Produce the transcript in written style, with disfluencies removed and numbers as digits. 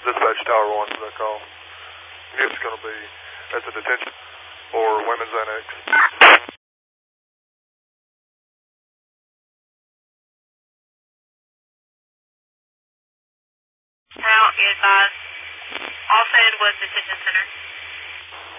Dispatch Tower 1 for that call. It's going to be at the detention or Women's Annex. Route, be advised. All Fed was detention center.